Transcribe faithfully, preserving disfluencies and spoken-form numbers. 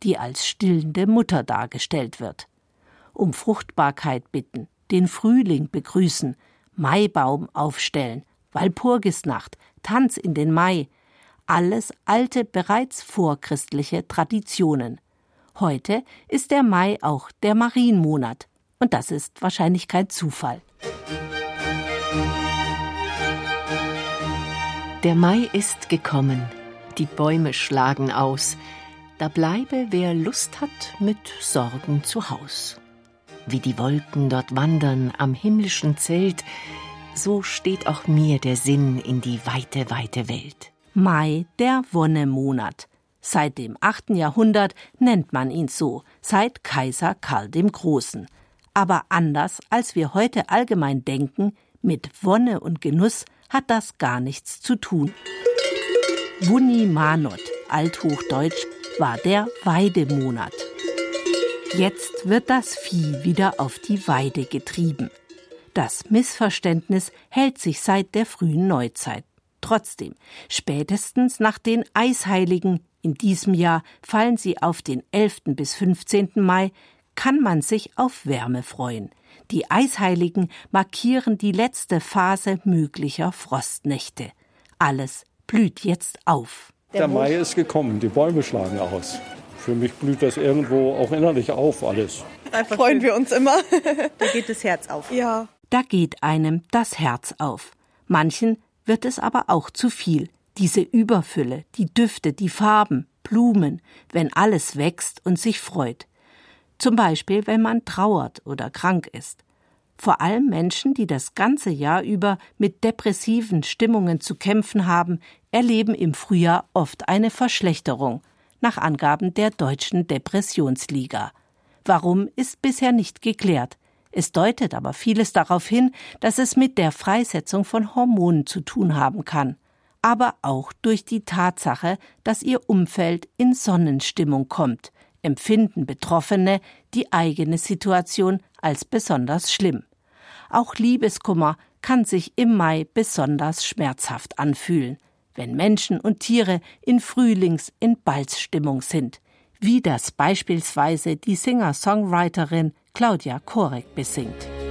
die als stillende Mutter dargestellt wird. Um Fruchtbarkeit bitten, den Frühling begrüßen, Maibaum aufstellen, Walpurgisnacht, Tanz in den Mai, alles alte, bereits vorchristliche Traditionen. Heute ist der Mai auch der Marienmonat und das ist wahrscheinlich kein Zufall. Der Mai ist gekommen, die Bäume schlagen aus, da bleibe, wer Lust hat, mit Sorgen zu Haus. Wie die Wolken dort wandern am himmlischen Zelt, so steht auch mir der Sinn in die weite, weite Welt. Mai, der Wonnemonat. Seit dem achten Jahrhundert nennt man ihn so, seit Kaiser Karl dem Großen. Aber anders, als wir heute allgemein denken, mit Wonne und Genuss hat das gar nichts zu tun. Wunni Manot, althochdeutsch, war der Weidemonat. Jetzt wird das Vieh wieder auf die Weide getrieben. Das Missverständnis hält sich seit der frühen Neuzeit. Trotzdem, spätestens nach den Eisheiligen, in diesem Jahr fallen sie auf den elften bis fünfzehnten Mai, kann man sich auf Wärme freuen. Die Eisheiligen markieren die letzte Phase möglicher Frostnächte. Alles blüht jetzt auf. Der Mai ist gekommen, die Bäume schlagen aus. Für mich blüht das irgendwo auch innerlich auf, alles. Da freuen wir uns immer. Da geht das Herz auf. Ja. Da geht einem das Herz auf. Manchen wird es aber auch zu viel. Diese Überfülle, die Düfte, die Farben, Blumen, wenn alles wächst und sich freut. Zum Beispiel, wenn man trauert oder krank ist. Vor allem Menschen, die das ganze Jahr über mit depressiven Stimmungen zu kämpfen haben, erleben im Frühjahr oft eine Verschlechterung, nach Angaben der Deutschen Depressionsliga. Warum, ist bisher nicht geklärt. Es deutet aber vieles darauf hin, dass es mit der Freisetzung von Hormonen zu tun haben kann. Aber auch durch die Tatsache, dass ihr Umfeld in Sonnenstimmung kommt, empfinden Betroffene die eigene Situation als besonders schlimm. Auch Liebeskummer kann sich im Mai besonders schmerzhaft anfühlen, wenn Menschen und Tiere in Frühlings-, in Balzstimmung sind, wie das beispielsweise die Singer-Songwriterin Claudia Korek besingt.